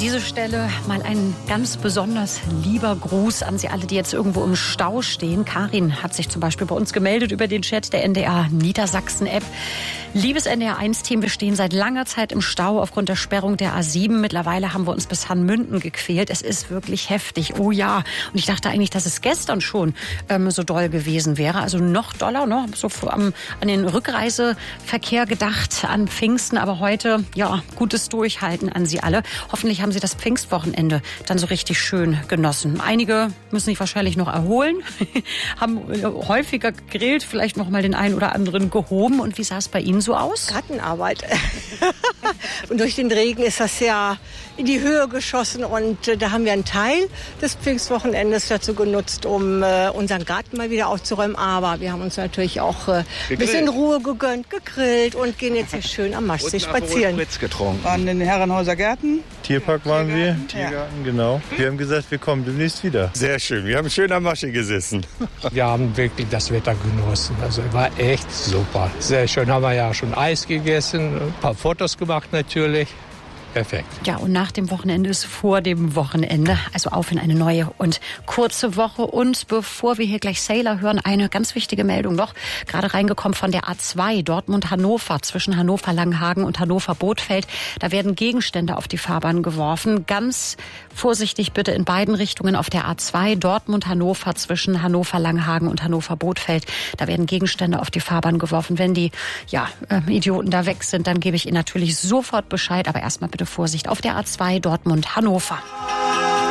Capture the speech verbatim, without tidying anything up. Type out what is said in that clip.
diese Stelle mal ein ganz besonders lieber Gruß an Sie alle, die jetzt irgendwo im Stau stehen. Karin hat sich zum Beispiel bei uns gemeldet über den Chat der N D R Niedersachsen-App. Liebes N D R eins Team, wir stehen seit langer Zeit im Stau aufgrund der Sperrung der A sieben. Mittlerweile haben wir uns bis Hannmünden gequält. Es ist wirklich heftig. Oh ja. Und ich dachte eigentlich, dass es gestern schon ähm, so doll gewesen wäre. Also noch doller, ne? So am, an den Rückreiseverkehr gedacht, an Pfingsten. Aber heute, ja, gutes Durchhalten an Sie alle. Hoffentlich haben Sie das Pfingstwochenende dann so richtig schön genossen. Einige müssen sich wahrscheinlich noch erholen, haben häufiger gegrillt, vielleicht noch mal den einen oder anderen gehoben. Und wie sah es bei Ihnen so aus? Gartenarbeit. Und durch den Regen ist das ja in die Höhe geschossen. Und äh, da haben wir einen Teil des Pfingstwochenendes dazu genutzt, um äh, unseren Garten mal wieder aufzuräumen. Aber wir haben uns natürlich auch äh, ein bisschen Ruhe gegönnt, gegrillt und gehen jetzt hier schön am Maschsee spazieren. Spritz getrunken. Waren in den Herrenhauser Gärten. Tierpark waren wir, Tiergarten, Tiergarten, ja. genau. Wir haben gesagt, wir kommen demnächst wieder. Sehr schön, wir haben schön am Maschsee gesessen. Wir haben wirklich das Wetter genossen, also war echt super. Sehr schön, haben wir ja schon Eis gegessen, ein paar Fotos gemacht natürlich. Perfekt. Ja, und nach dem Wochenende ist vor dem Wochenende. Also auf in eine neue und kurze Woche. Und bevor wir hier gleich Sailor hören, eine ganz wichtige Meldung noch. Gerade reingekommen von der A zwei Dortmund-Hannover zwischen Hannover-Langenhagen und Hannover-Bothfeld. Da werden Gegenstände auf die Fahrbahn geworfen. Ganz vorsichtig bitte in beiden Richtungen auf der A zwei Dortmund-Hannover zwischen Hannover-Langenhagen und Hannover-Bothfeld. Da werden Gegenstände auf die Fahrbahn geworfen. Wenn die ja, äh, Idioten da weg sind, dann gebe ich Ihnen natürlich sofort Bescheid. Aber erstmal bitte Vorsicht auf der A zwei Dortmund-Hannover.